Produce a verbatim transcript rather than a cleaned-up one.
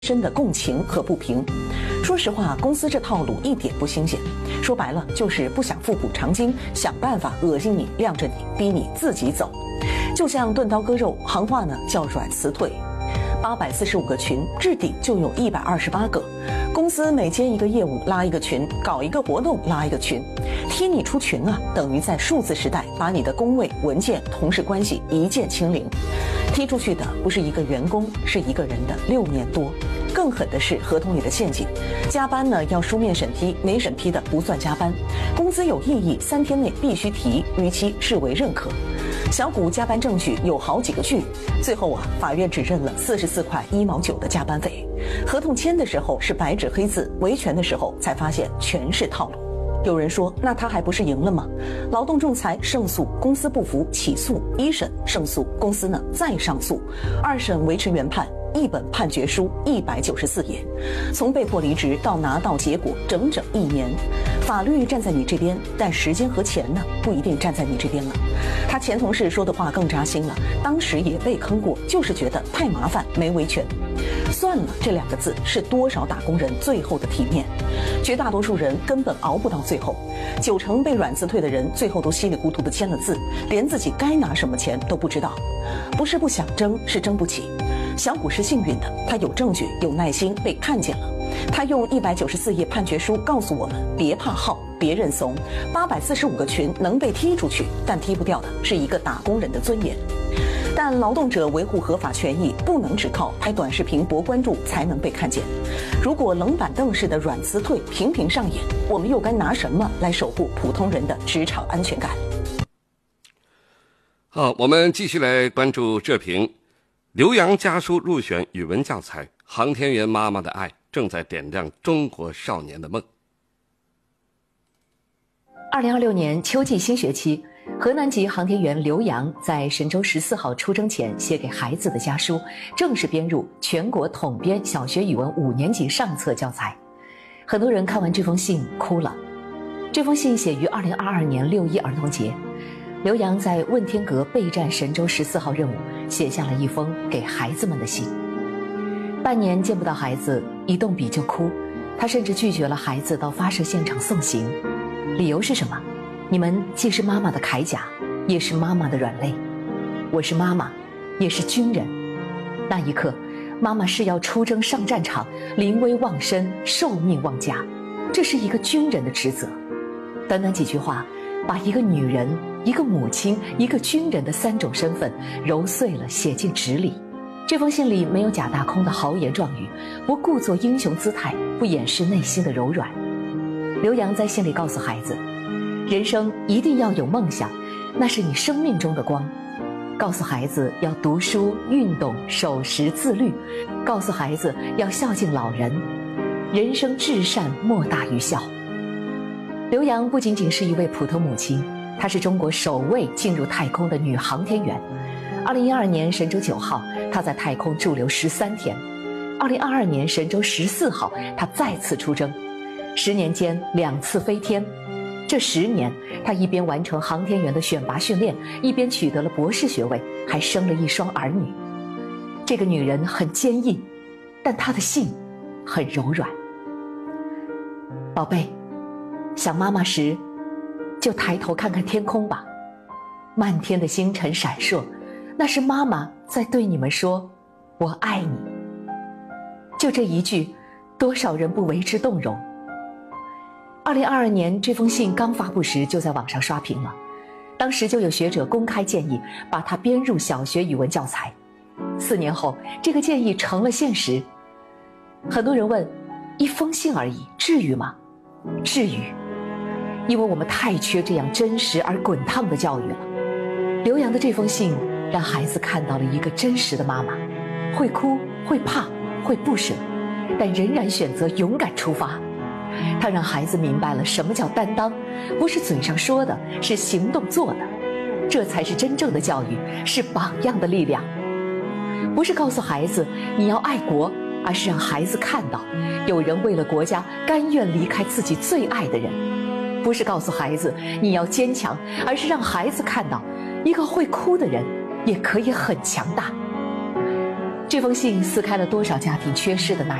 深的共情和不平。说实话，公司这套路一点不新鲜，说白了就是不想付补偿金，想办法恶心你、晾着你，逼你自己走。就像钝刀割肉，行话呢叫软辞退。八百四十五个群，置顶就有一百二十八个。公司每接一个业务拉一个群，搞一个活动拉一个群，踢你出群啊，等于在数字时代把你的工位、文件、同事关系一键清零。踢出去的不是一个员工，是一个人的六年多。更狠的是合同里的陷阱，加班呢要书面审批，没审批的不算加班。工资有异议，三天内必须提，逾期视为认可。小股加班证据有好几个据，最后啊，法院只认了四十四块一毛九的加班费。合同签的时候是白纸黑字，维权的时候才发现全是套路。有人说，那他还不是赢了吗？劳动仲裁胜诉，公司不服起诉，一审胜诉，公司呢再上诉，二审维持原判。一本判决书一百九十四页，从被迫离职到拿到结果整整一年。法律站在你这边，但时间和钱呢不一定站在你这边了。他前同事说的话更扎心了，当时也被坑过，就是觉得太麻烦没维权。算了这两个字是多少打工人最后的体面，绝大多数人根本熬不到最后。九成被软辞退的人最后都稀里糊涂的签了字，连自己该拿什么钱都不知道。不是不想争，是争不起。小谷是幸运的，他有证据，有耐心，被看见了。他用一百九十四页判决书告诉我们：别怕耗，别认怂。八百四十五个群能被踢出去，但踢不掉的是一个打工人的尊严。但劳动者维护合法权益，不能只靠拍短视频博关注才能被看见。如果冷板凳式的软辞退频频上演，我们又该拿什么来守护普通人的职场安全感？ 好，我们继续来关注这评。刘洋家书入选语文教材，航天员妈妈的爱正在点亮中国少年的梦。 二零二六年秋季新学期，河南籍航天员刘洋在神舟十四号出征前写给孩子的家书，正式编入全国统编小学语文五年级上册教材。很多人看完这封信哭了。这封信写于二零二二年六一儿童节。刘洋在问天阁备战神舟十四号任务，写下了一封给孩子们的信。半年见不到孩子，一动笔就哭，他甚至拒绝了孩子到发射现场送行。理由是什么？你们既是妈妈的铠甲，也是妈妈的软肋。我是妈妈，也是军人。那一刻，妈妈是要出征上战场，临危忘身，受命忘家，这是一个军人的职责。短短几句话，把一个女人、一个母亲、一个军人的三种身份揉碎了写进纸里。这封信里没有假大空的豪言壮语，不故作英雄姿态，不掩饰内心的柔软。刘洋在信里告诉孩子，人生一定要有梦想，那是你生命中的光。告诉孩子要读书、运动、守时、自律。告诉孩子要孝敬老人。人生至善莫大于孝。刘洋不仅仅是一位普通母亲，她是中国首位进入太空的女航天员。二零一二年神舟九号，她在太空驻留十三天。二零二二年神舟十四号，她再次出征。十年间两次飞天。这十年，她一边完成航天员的选拔训练，一边取得了博士学位，还生了一双儿女。这个女人很坚毅，但她的信很柔软。宝贝，想妈妈时，就抬头看看天空吧，漫天的星辰闪烁，那是妈妈在对你们说我爱你。就这一句，多少人不为之动容。二零二二年这封信刚发布时就在网上刷屏了，当时就有学者公开建议把它编入小学语文教材。四年后，这个建议成了现实。很多人问，一封信而已，至于吗？至于，因为我们太缺这样真实而滚烫的教育了。刘洋的这封信让孩子看到了一个真实的妈妈，会哭，会怕，会不舍，但仍然选择勇敢出发。他让孩子明白了什么叫担当，不是嘴上说的，是行动做的。这才是真正的教育，是榜样的力量。不是告诉孩子你要爱国，而是让孩子看到有人为了国家甘愿离开自己最爱的人。不是告诉孩子你要坚强，而是让孩子看到一个会哭的人也可以很强大。 这封信撕开了多少家庭缺失的那